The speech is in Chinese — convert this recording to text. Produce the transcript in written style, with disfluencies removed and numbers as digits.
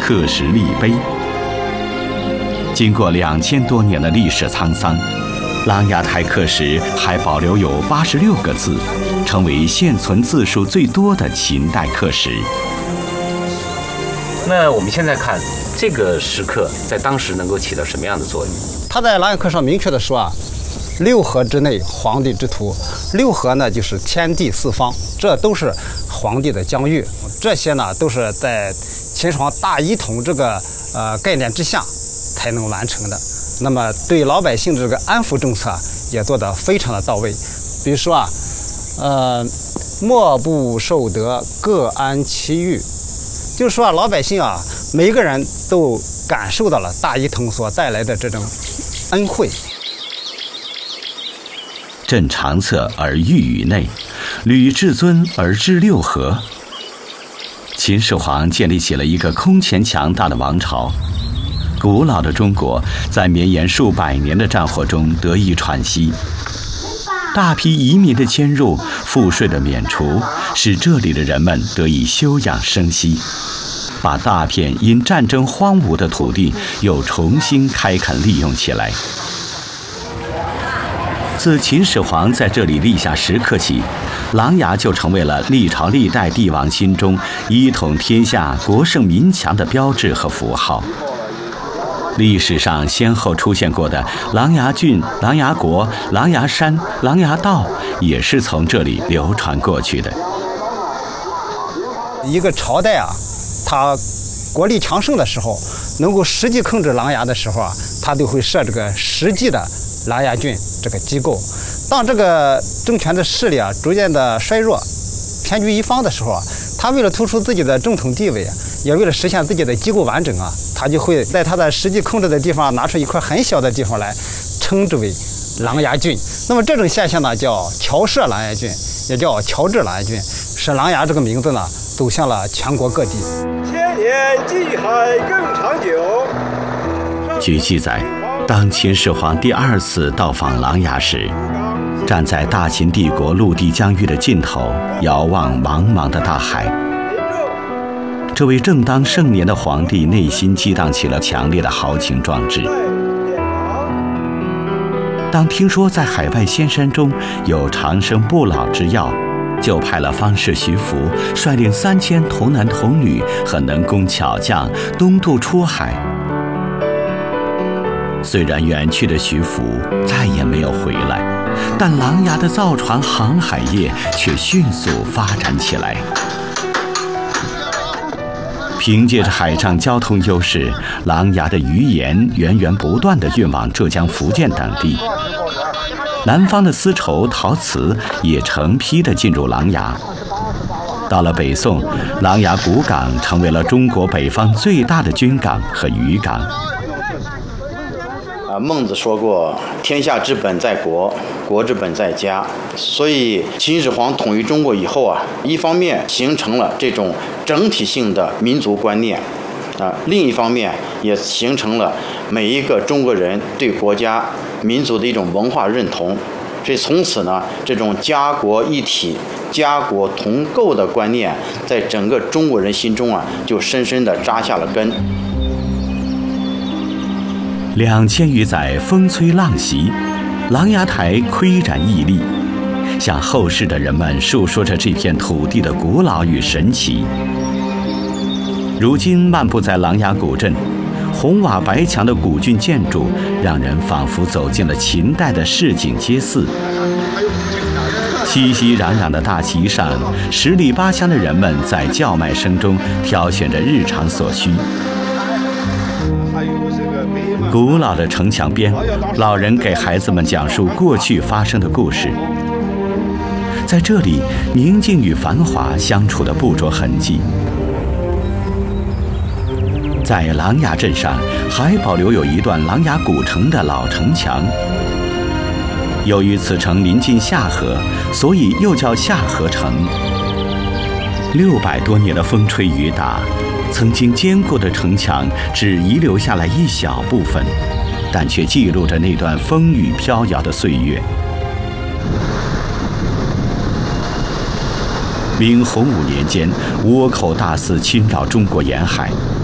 刻石立碑。经过2000多年的历史沧桑，琅琊台刻石还保留有86个字，成为现存字数最多的秦代刻石。 那我们现在看这个石刻在当时能够起到什么样的作用？ 他在琅琊刻上明确的说啊，六合之内，皇帝之图。六合呢，就是天地四方，这都是皇帝的疆域。这些呢，都是在秦始皇大一统这个概念之下才能完成的。那么对老百姓的这个安抚政策也做得非常的到位。比如说啊，莫不受德，各安其域。就是说啊，老百姓啊，每一个人都感受到了大一统所带来的这种恩惠。 镇长策而御宇内，履至尊而治六合。秦始皇建立起了一个空前强大的王朝。古老的中国在绵延数百年的战火中得以喘息，大批移民的迁入，赋税的免除，使这里的人们得以休养生息，把大片因战争荒芜的土地又重新开垦利用起来。自秦始皇在这里立下石刻起，琅琊就成为了历朝历代帝王心中一统天下、国盛民强的标志和符号。历史上先后出现过的琅琊郡、琅琊国、琅琊山、琅琊道，也是从这里流传过去的。 一个朝代啊，它国力强盛的时候，能够实际控制琅琊的时候啊，它都会设这个实际的琅琊郡这个机构。当这个政权的势力啊逐渐的衰弱、偏居一方的时候啊，他为了突出自己的正统地位，也为了实现自己的机构完整啊，他就会在他的实际控制的地方拿出一块很小的地方来，称之为琅琊郡。那么这种现象呢，叫侨设琅琊郡，也叫侨置琅琊郡，使琅琊这个名字呢走向了全国各地。 千年记海更长久。 据记载，当秦始皇第2次到访琅琊时，站在大秦帝国陆地疆域的尽头，遥望茫茫的大海。这位正当盛年的皇帝内心激荡起了强烈的豪情壮志。当听说在海外仙山中有长生不老之药，就派了方士徐福率领3000童男童女和能工巧匠东渡出海。虽然远去的徐福再也没有回来，但琅琊的造船航海业却迅速发展起来。凭借着海上交通优势，琅琊的渔盐源源不断地运往浙江、福建等地。南方的丝绸、陶瓷也成批地进入琅琊。到了北宋，琅琊古港成为了中国北方最大的军港和渔港。 孟子说过，天下之本在国，国之本在家。所以秦始皇统一中国以后啊，一方面形成了这种整体性的民族观念，另一方面也形成了每一个中国人对国家民族的一种文化认同。所以从此呢，这种家国一体、家国同构的观念，在整个中国人心中啊，就深深地扎下了根。 2000余载风吹浪袭，琅琊台岿然屹立，向后世的人们述说着这片土地的古老与神奇。如今漫步在琅琊古镇，红瓦白墙的古郡建筑，让人仿佛走进了秦代的市井街市。熙熙攘攘的大旗上，10里8乡的人们在叫卖声中挑选着日常所需。古老的城墙边，老人给孩子们讲述过去发生的故事。在这里，宁静与繁华相处的不着痕迹。在琅琊镇上，还保留有一段琅琊古城的老城墙。由于此城临近夏河，所以又叫夏河城。600多年的风吹雨打，曾经坚固的城墙只遗留下来一小部分，但却记录着那段风雨飘摇的岁月。明洪武年间，倭寇大肆侵扰中国沿海，